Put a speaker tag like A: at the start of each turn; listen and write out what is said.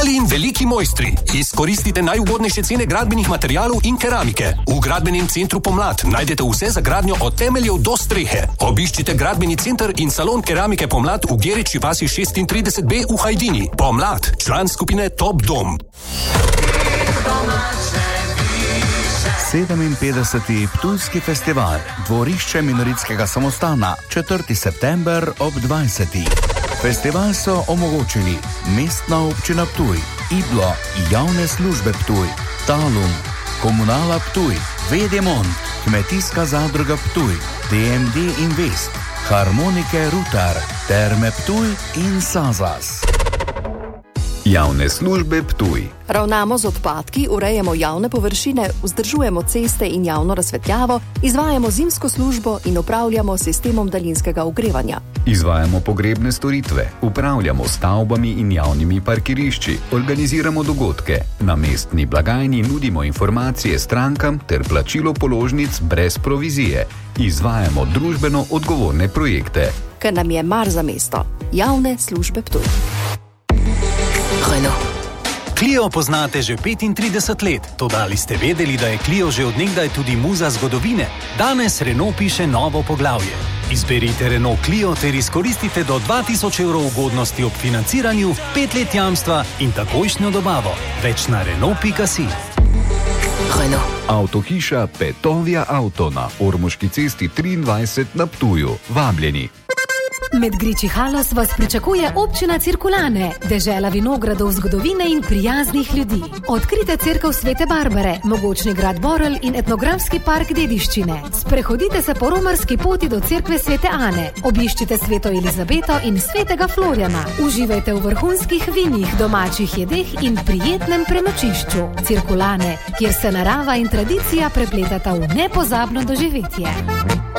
A: Mali in veliki mojstri. Izkoristite najugodnejše cene gradbenih materialov in keramike. V Gradbenem centru Pomlad najdete vse za gradnjo od temeljev do strehe. Obiščite Gradbeni center in salon keramike Pomlad v Geriči vasi 36B v Hajdini. Pomlad, član skupine Top Dom.
B: 57. Ptujski festival, dvorišče minoritskega samostana, 4. september ob 20. Festival so omogočili Mestna občina Ptuj, Iblo, Javne službe Ptuj, Talum, Komunala Ptuj, Vedemont, Kmetijska zadruga Ptuj, TMD Invest, Harmonike Rutar, Terme Ptuj in Sazas.
C: Javne službe Ptuj.
D: Ravnamo z odpadki, urejamo javne površine, vzdržujemo ceste in javno razsvetljavo, izvajamo zimsko službo in upravljamo sistemom daljinskega ogrevanja.
C: Izvajamo pogrebne storitve, upravljamo stavbami in javnimi parkirišči, organiziramo dogodke, na mestni blagajni nudimo informacije strankam ter plačilo položnic brez provizije. Izvajamo družbeno odgovorne projekte.
D: Ker nam je mar za mesto. Javne službe Ptuj.
E: Clio poznate že 35 let, toda ali ste vedeli, da je Clio že od nekdaj tudi muza zgodovine? Danes Renault piše novo poglavje. Izberite Renault Clio ter izkoristite do 2000 evrov ugodnosti ob financiranju, 5 let jamstva in takojšnjo dobavo. Več na Renault.si.
C: Avtohiša Petovia Auto na Ormoški cesti 23 na Ptuju. Vabljeni.
F: Med Griči Halos vas pričakuje občina Cirkulane, dežela vinogradov, zgodovine in prijaznih ljudi. Odkrite cerkev Svete Barbare, mogočni grad Borel in etnografski park dediščine. Sprehodite se po romarski poti do cerkve Svete Ane. Obiščite Sveto Elizabeto in Svetega Florjana. Uživajte v vrhunskih vinih, domačih jedeh in prijetnem prenočišču. Cirkulane, kjer se narava in tradicija prepletata v nepozabno doživetje.